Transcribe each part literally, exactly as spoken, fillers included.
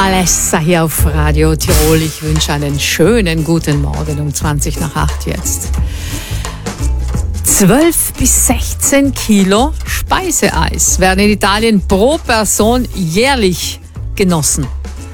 Alessa hier auf Radio Tirol. Ich wünsche einen schönen guten Morgen um zwanzig nach acht jetzt. zwölf bis sechzehn Kilo Speiseeis werden in Italien pro Person jährlich genossen.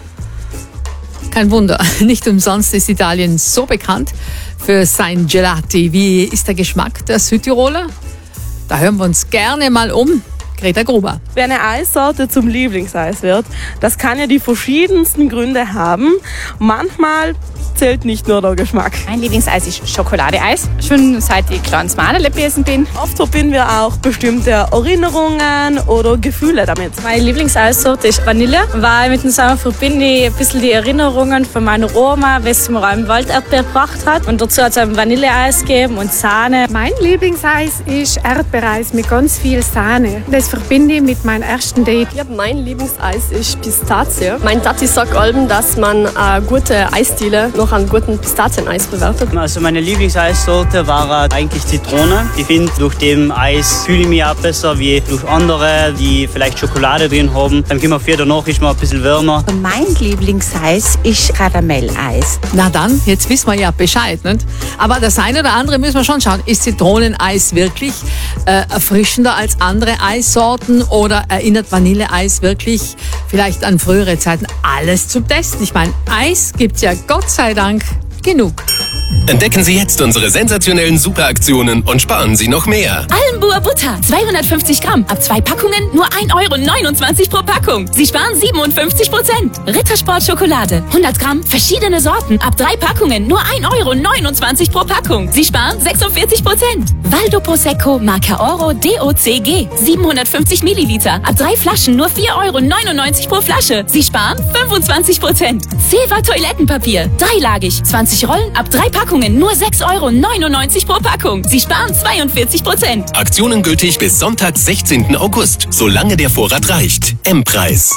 Kein Wunder, nicht umsonst ist Italien so bekannt für sein Gelati. Wie ist der Geschmack der Südtiroler? Da hören wir uns gerne mal um. Greta Gruber. Wer eine Eissorte zum Lieblingseis wird, das kann ja die verschiedensten Gründe haben. Manchmal zählt nicht nur der Geschmack. Mein Lieblingseis ist Schokoladeeis, schon seit ich kleines Mädel gewesen bin. Oft verbinden wir auch bestimmte Erinnerungen oder Gefühle damit. Meine Lieblingseissorte ist Vanille, weil mit dem Sommer verbinde ich ein bisschen die Erinnerungen von meiner Oma, was sie mir auch im Wald Erdbeer gebracht hat. Und dazu hat es ein Vanilleeis gegeben und Sahne. Mein Lieblingseis ist Erdbeereis mit ganz viel Sahne. Das verbinde ich mit meinem ersten Date. Ja, mein Lieblingseis ist Pistazie. Mein Tati sagt allem, dass man äh, gute Eisdiele noch an guten Pistazieneis bewertet. Also meine Lieblingseissorte war eigentlich Zitrone. Ich finde, durch dem Eis fühle ich mich auch besser wie durch andere, die vielleicht Schokolade drin haben. Dann kommen wir viel danach, ist man ein bisschen wärmer. Mein Lieblingseis ist Karamelleis. Na dann, jetzt wissen wir ja Bescheid, nicht? Aber das eine oder andere müssen wir schon schauen. Ist Zitroneneis wirklich äh, erfrischender als andere Eissorten oder erinnert Vanilleeis wirklich vielleicht an frühere Zeiten? Alles zum Testen. Ich meine, Eis gibt's ja Gott sei Dank genug. Entdecken Sie jetzt unsere sensationellen Superaktionen und sparen Sie noch mehr. Allenbuer Butter, zweihundertfünfzig Gramm, ab zwei Packungen nur ein Euro neunundzwanzig pro Packung. Sie sparen siebenundfünfzig Prozent. Rittersport Schokolade, hundert Gramm, verschiedene Sorten, ab drei Packungen nur ein Euro neunundzwanzig pro Packung. Sie sparen sechsundvierzig Prozent. Valdo Prosecco Marca Oro D O C G, siebenhundertfünfzig Milliliter, ab drei Flaschen nur vier Euro neunundneunzig pro Flasche. Sie sparen fünfundzwanzig Prozent. Zewa Toilettenpapier, dreilagig, zwanzig Rollen, ab drei Packungen nur sechs Euro neunundneunzig pro Packung. Sie sparen zweiundvierzig Prozent. Aktionen gültig bis Sonntag, sechzehnten August, solange der Vorrat reicht. M-Preis.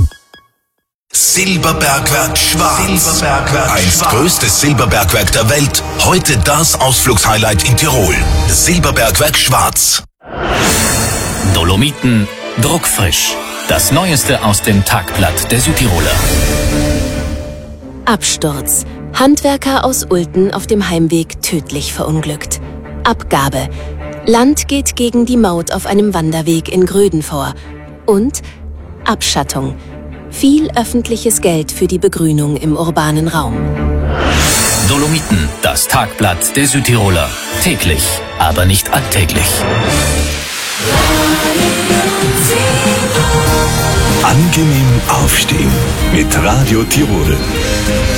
Silberbergwerk Schwarz. Silberbergwerk Einst Schwarz. Größtes Silberbergwerk der Welt. Heute das Ausflugshighlight in Tirol. Silberbergwerk Schwarz. Dolomiten druckfrisch. Das Neueste aus dem Tagblatt der Südtiroler. Absturz. Handwerker aus Ulten auf dem Heimweg tödlich verunglückt. Abgabe. Land geht gegen die Maut auf einem Wanderweg in Gröden vor. Und Abschattung. Viel öffentliches Geld für die Begrünung im urbanen Raum. Dolomiten, das Tagblatt der Südtiroler. Täglich, aber nicht alltäglich. Angenehm aufstehen mit Radio Tirol.